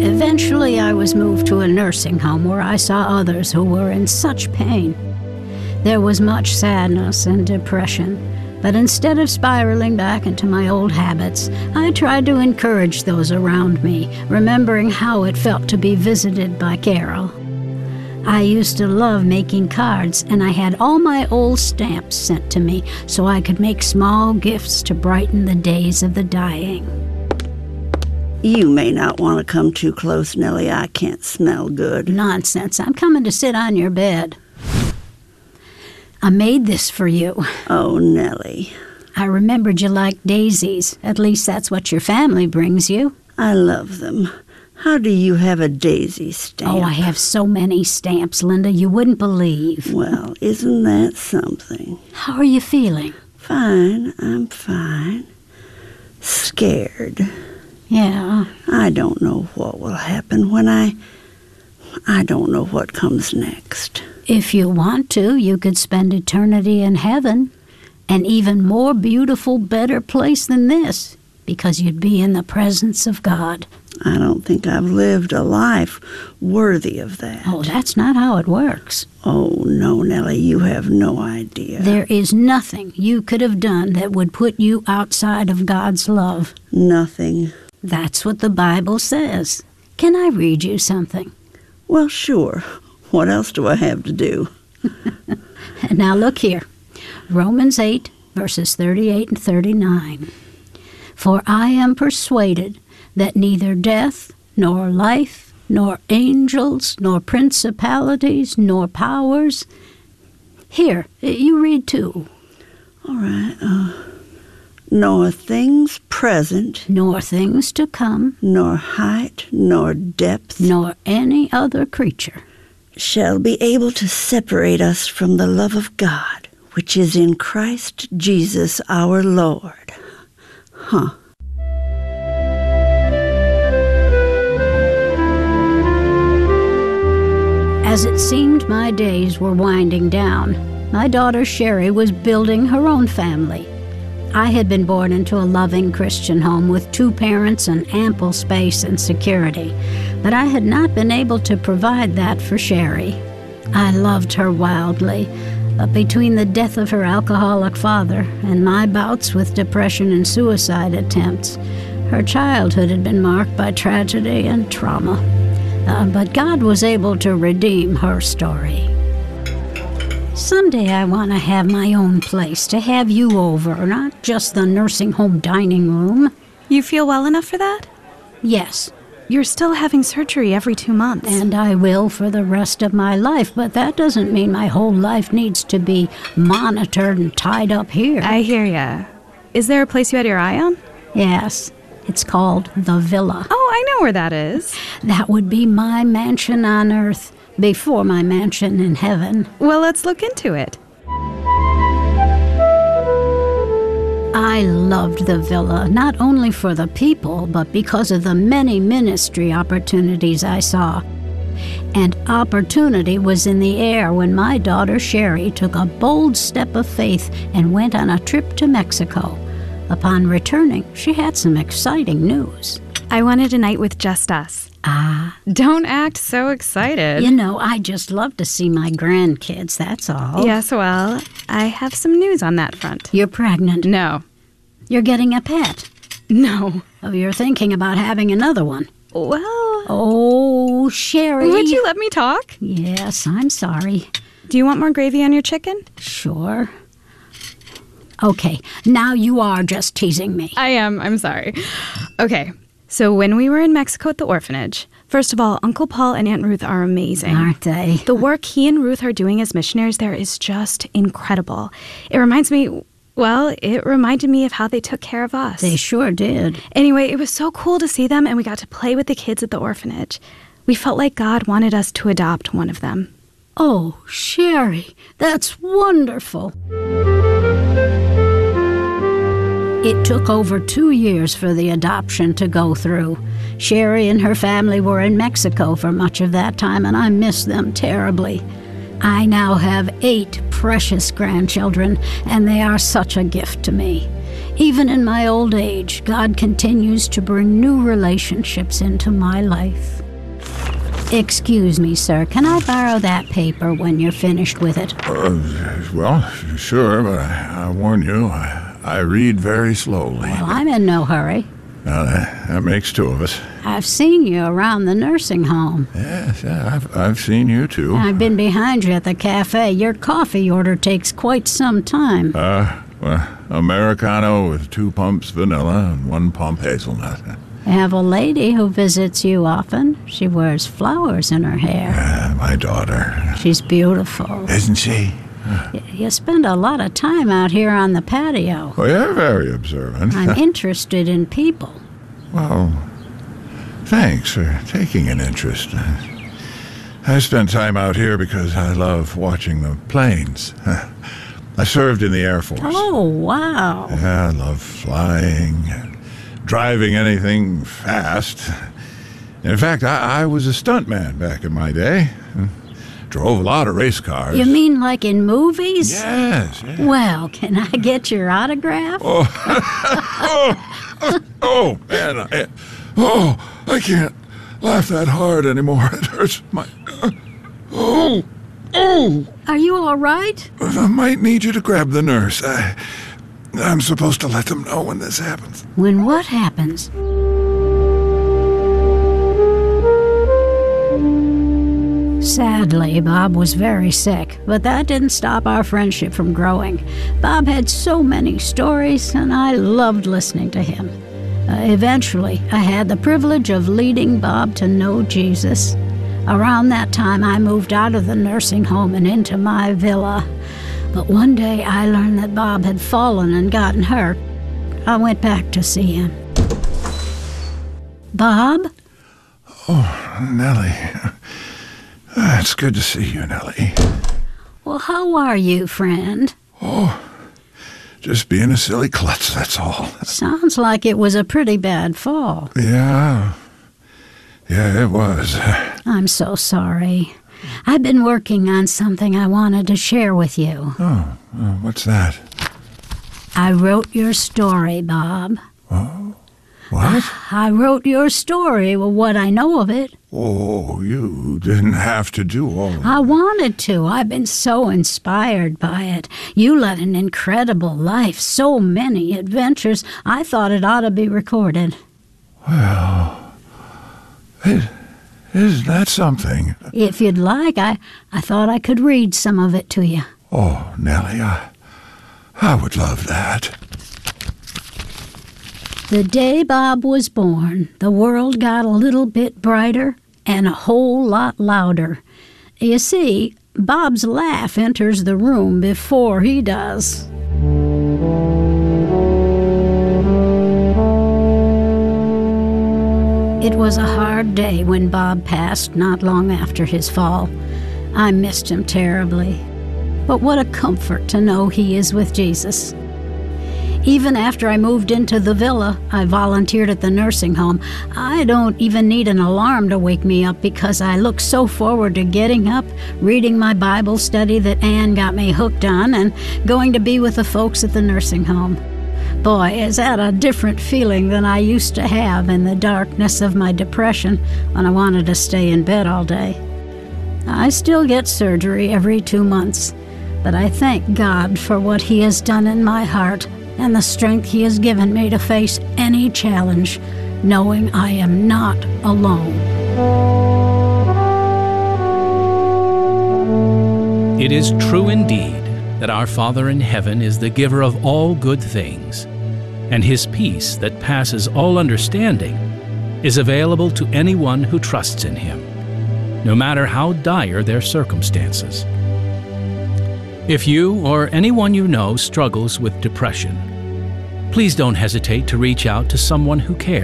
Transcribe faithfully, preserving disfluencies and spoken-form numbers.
Eventually, I was moved to a nursing home where I saw others who were in such pain. There was much sadness and depression, but instead of spiraling back into my old habits, I tried to encourage those around me, remembering how it felt to be visited by Carol. I used to love making cards, and I had all my old stamps sent to me so I could make small gifts to brighten the days of the dying. You may not want to come too close, Nellie. I can't smell good. Nonsense. I'm coming to sit on your bed. I made this for you. Oh, Nellie. I remembered you liked daisies. At least that's what your family brings you. I love them. How do you have a daisy stamp? Oh, I have so many stamps, Linda, you wouldn't believe. Well, isn't that something? How are you feeling? Fine, I'm fine. Scared. Yeah. I don't know what will happen when I... I don't know what comes next. If you want to, you could spend eternity in heaven. An even more beautiful, better place than this, because you'd be in the presence of God. I don't think I've lived a life worthy of that. Oh, that's not how it works. Oh, no, Nellie, you have no idea. There is nothing you could have done that would put you outside of God's love. Nothing. That's what the Bible says. Can I read you something? Well, sure. What else do I have to do? Now look here. Romans eight, verses thirty-eight and thirty-nine. For I am persuaded that neither death, nor life, nor angels, nor principalities, nor powers... Here, you read too. All right. Uh, nor things present... Nor things to come... Nor height, nor depth... Nor any other creature... shall be able to separate us from the love of God, which is in Christ Jesus our Lord. Huh. As it seemed my days were winding down, my daughter Sherry was building her own family. I had been born into a loving Christian home with two parents and ample space and security, but I had not been able to provide that for Sherry. I loved her wildly, but between the death of her alcoholic father and my bouts with depression and suicide attempts, her childhood had been marked by tragedy and trauma. Uh, but God was able to redeem her story. Someday I want to have my own place, to have you over, not just the nursing home dining room. You feel well enough for that? Yes. You're still having surgery every two months. And I will for the rest of my life, but that doesn't mean my whole life needs to be monitored and tied up here. I hear ya. Is there a place you had your eye on? Yes. It's called The Villa. Oh, I know where that is. That would be my mansion on earth before my mansion in heaven. Well, let's look into it. I loved the villa, not only for the people, but because of the many ministry opportunities I saw. And opportunity was in the air when my daughter Sherry took a bold step of faith and went on a trip to Mexico. Upon returning, she had some exciting news. I wanted a night with just us. Ah. Don't act so excited. You know, I just love to see my grandkids, that's all. Yes, well, I have some news on that front. You're pregnant. No. You're getting a pet. No. Oh, you're thinking about having another one. Well... Oh, Sherry. Would you let me talk? Yes, I'm sorry. Do you want more gravy on your chicken? Sure. Okay, now you are just teasing me. I am, I'm sorry. Okay, so when we were in Mexico at the orphanage, first of all, Uncle Paul and Aunt Ruth are amazing. Aren't they? The work he and Ruth are doing as missionaries there is just incredible. It reminds me, well, it reminded me of how they took care of us. They sure did. Anyway, it was so cool to see them, and we got to play with the kids at the orphanage. We felt like God wanted us to adopt one of them. Oh, Sherry, that's wonderful. It took over two years for the adoption to go through. Sherry and her family were in Mexico for much of that time, and I miss them terribly. I now have eight precious grandchildren, and they are such a gift to me. Even in my old age, God continues to bring new relationships into my life. Excuse me, sir. Can I borrow that paper when you're finished with it? Uh, well, sure, but I, I warn you, I, I read very slowly. Well, I'm in no hurry. Now, that, that makes two of us. I've seen you around the nursing home. Yes, yeah, I've, I've seen you, too. I've been behind you at the cafe. Your coffee order takes quite some time. Uh, well, Americano with two pumps vanilla and one pump hazelnut. I have a lady who visits you often. She wears flowers in her hair. Uh, my daughter. She's beautiful. Isn't she? Y- You spend a lot of time out here on the patio. Well, you're very observant. I'm interested in people. Well, thanks for taking an interest. I spend time out here because I love watching the planes. I served in the Air Force. Oh, wow. Yeah, I love flying, driving anything fast. In fact, I, I was a stuntman back in my day. Drove a lot of race cars. You mean like in movies? Yes. yes. Well, can I get your autograph? Oh, oh man. I, oh, I can't laugh that hard anymore. It hurts my... Oh, oh. Are you all right? I might need you to grab the nurse. I, I'm supposed to let them know when this happens. When what happens? Sadly, Bob was very sick, but that didn't stop our friendship from growing. Bob had so many stories, and I loved listening to him. Uh, eventually, I had the privilege of leading Bob to know Jesus. Around that time, I moved out of the nursing home and into my villa. But one day, I learned that Bob had fallen and gotten hurt. I went back to see him. Bob? Oh, Nellie. Uh, it's good to see you, Nellie. Well, how are you, friend? Oh, just being a silly klutz, that's all. Sounds like it was a pretty bad fall. Yeah. Yeah, it was. I'm so sorry. I've been working on something I wanted to share with you. Oh, uh, what's that? I wrote your story, Bob. Oh, what? I wrote your story, well, what I know of it. Oh, you didn't have to do all that. I wanted to. I've been so inspired by it. You led an incredible life, so many adventures. I thought it ought to be recorded. Well, it, isn't that something? If you'd like, I, I thought I could read some of it to you. Oh, Nellie, I, I would love that. The day Bob was born, the world got a little bit brighter and a whole lot louder. You see, Bob's laugh enters the room before he does. It was a hard day when Bob passed not long after his fall. I missed him terribly. But what a comfort to know he is with Jesus. Even after I moved into the villa, I volunteered at the nursing home. I don't even need an alarm to wake me up because I look so forward to getting up, reading my Bible study that Ann got me hooked on, and going to be with the folks at the nursing home. Boy, is that a different feeling than I used to have in the darkness of my depression when I wanted to stay in bed all day. I still get surgery every two months, but I thank God for what He has done in my heart and the strength He has given me to face any challenge, knowing I am not alone. It is true indeed that our Father in heaven is the giver of all good things, and His peace that passes all understanding is available to anyone who trusts in Him, no matter how dire their circumstances. If you or anyone you know struggles with depression, please don't hesitate to reach out to someone who cares.